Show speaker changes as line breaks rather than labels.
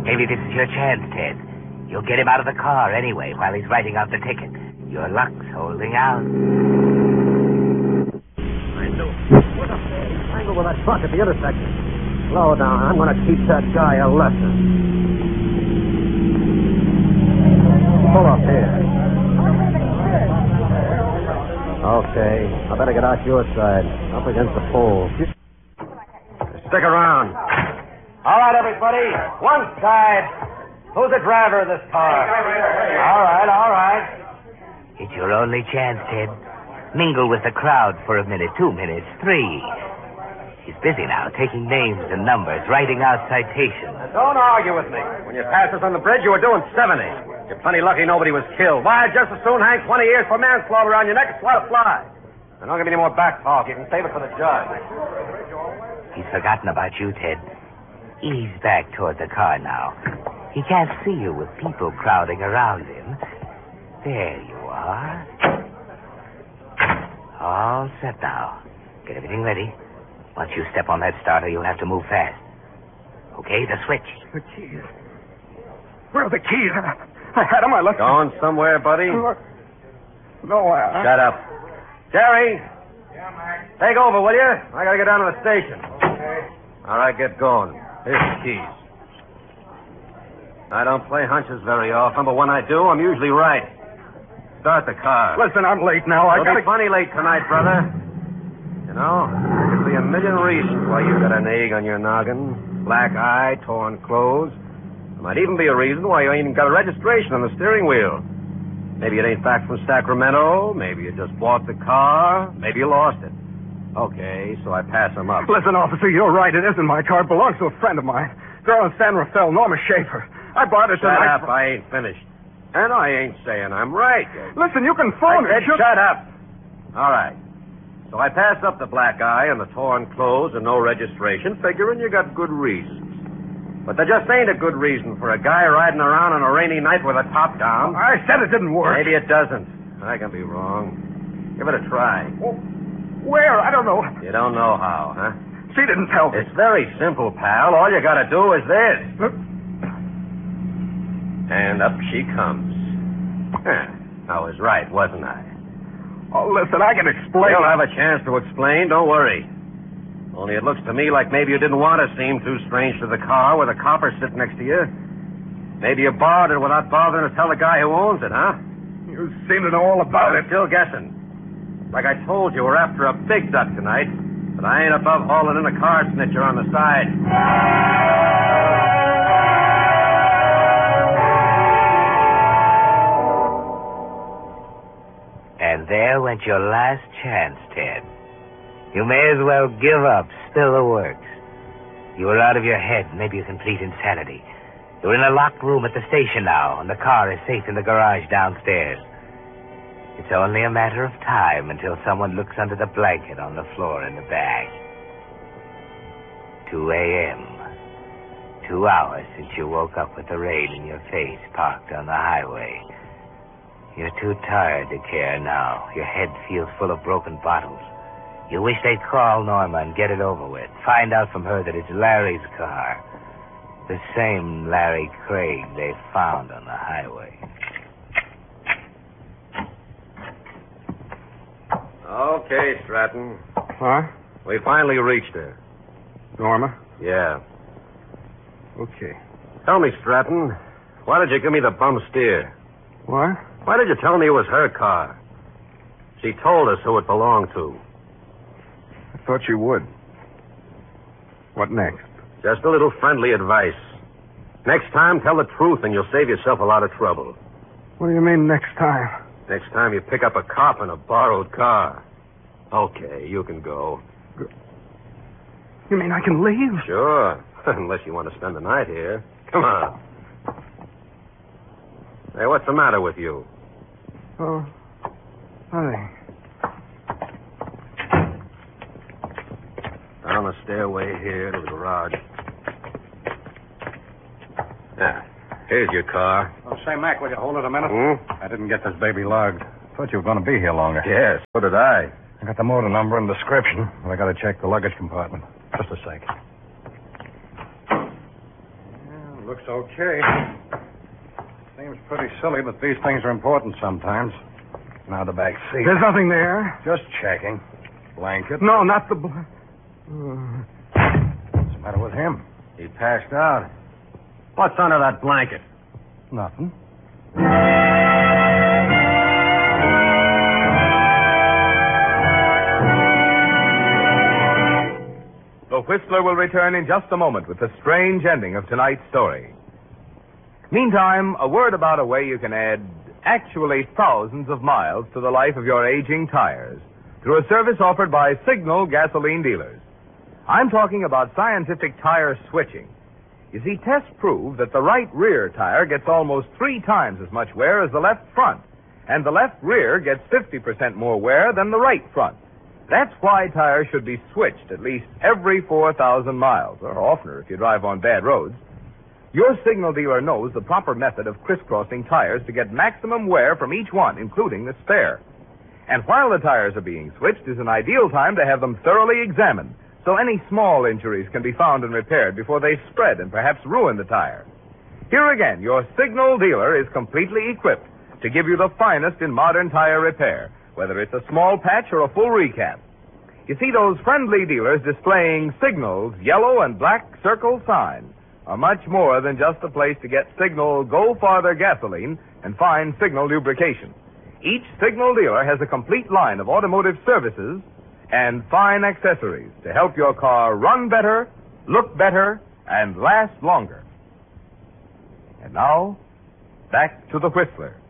Maybe this is your chance, Ted. You'll get him out of the car anyway while he's writing out the ticket. Your luck's holding out.
I know. What up there? He's tangled with that truck at the intersection. Slow down. I'm going to teach that guy a lesson. Pull up here. Okay. I better get out your side. Up against the pole. Stick around.
All right, everybody. One side. Who's the driver of this car? All right.
It's your only chance, Ted. Mingle with the crowd for a minute, 2 minutes, 3. He's busy now, taking names and numbers, writing out citations.
Now, don't argue with me. When you passed us on the bridge, you were doing 70. You're plenty lucky nobody was killed. Why, I'd just as soon hang 20 years for manslaughter on your neck as swat a fly. And don't give me any more back talk. You can save it for the judge.
He's forgotten about you, Ted. Ease back toward the car now. He can't see you with people crowding around him. There you are. All set now. Get everything ready. Once you step on that starter, you'll have to move fast. Okay, the switch.
The keys. Where are the keys? I had them. I left them.
Going somewhere, buddy?
No,
Shut up. Jerry. Yeah, Mac. Take over, will you? I gotta get down to the station. Okay. All right, get going. Here's the keys. I don't play hunches very often, but when I do, I'm usually right. Start the car.
Listen, I'm late now.
You'll be funny late tonight, brother. You know, there could be a million reasons why you got an egg on your noggin. Black eye, torn clothes. There might even be a reason why you ain't even got a registration on the steering wheel. Maybe it ain't back from Sacramento. Maybe you just bought the car. Maybe you lost it. Okay, so I pass them up.
Listen, officer, you're right. It isn't my car. It belongs to a friend of mine. Girl in San Rafael, Norma Schaefer. I bought it tonight.
Shut up. I ain't finished. And I ain't saying I'm right.
Listen, you can phone her.
Shut up. All right. So I pass up the black eye and the torn clothes and no registration, figuring you got good reasons. But there just ain't a good reason for a guy riding around on a rainy night with a top down.
I said it didn't work.
Maybe it doesn't. I can be wrong. Give it a try.
Oh, where? I don't know.
You don't know how, huh?
She didn't tell me.
It's very simple, pal. All you gotta do is this. And up she comes. I was right, wasn't I?
Oh, listen, I can explain.
You'll have a chance to explain. Don't worry. Only it looks to me like maybe you didn't want to seem too strange to the car with a copper sitting next to you. Maybe you borrowed it without bothering to tell the guy who owns it, huh?
You seem to know all about it.
Still guessing. Like I told you, we're after a big duck tonight, but I ain't above hauling in a car snitcher on the side.
And there went your last chance, Ted. You may as well give up, spill the works. You are out of your head, maybe a complete insanity. You're in a locked room at the station now, and the car is safe in the garage downstairs. It's only a matter of time until someone looks under the blanket on the floor in the bag. 2 a.m. 2 hours since you woke up with the rain in your face, parked on the highway. You're too tired to care now. Your head feels full of broken bottles. You wish they'd call Norma and get it over with. Find out from her that it's Larry's car. The same Larry Craig they found on the highway.
Okay, Stratton.
Huh?
We finally reached her.
Norma?
Yeah.
Okay.
Tell me, Stratton, why did you give me the bum steer?
What?
Why did you tell me it was her car? She told us who it belonged to.
I thought you would. What next?
Just a little friendly advice. Next time, tell the truth and you'll save yourself a lot of trouble.
What do you mean next time?
Next time you pick up a cop in a borrowed car. Okay, you can go.
You mean I can leave?
Sure. Unless you want to spend the night here. Come on. Hey, what's the matter with you?
Oh, nothing.
Down the stairway here to the garage. Yeah. Here's your car.
Oh, say, Mac, will you hold it a minute?
Hmm?
I didn't get this baby logged. Thought you were going to be here longer.
Yes, so did I.
I got the motor number and description, but I got to check the luggage compartment. Just a sec. looks okay. Seems pretty silly, but these things are important sometimes. Now the back seat.
There's nothing there.
Just checking. Blanket.
No, not the...
What's the matter with him?
He passed out. What's under that blanket?
Nothing.
The Whistler will return in just a moment with the strange ending of tonight's story. Meantime, a word about a way you can add actually thousands of miles to the life of your aging tires through a service offered by Signal gasoline dealers. I'm talking about scientific tire switching. You see, tests prove that the right rear tire gets almost 3 times as much wear as the left front, and the left rear gets 50% more wear than the right front. That's why tires should be switched at least every 4,000 miles, or oftener if you drive on bad roads. Your Signal dealer knows the proper method of crisscrossing tires to get maximum wear from each one, including the spare. And while the tires are being switched is an ideal time to have them thoroughly examined, so any small injuries can be found and repaired before they spread and perhaps ruin the tire. Here again, your Signal dealer is completely equipped to give you the finest in modern tire repair, whether it's a small patch or a full recap. You see, those friendly dealers displaying Signal's yellow and black circle sign are much more than just a place to get Signal Go Farther gasoline and fine Signal lubrication. Each Signal dealer has a complete line of automotive services and fine accessories to help your car run better, look better, and last longer. And now, back to the Whistler.